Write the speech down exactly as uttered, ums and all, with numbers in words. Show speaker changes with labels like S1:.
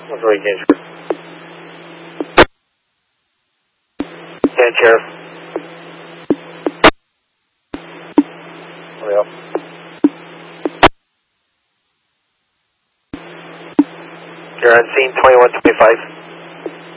S1: What's the weekend, Sheriff? And Sheriff. Well. You're on scene twenty-one twenty-five.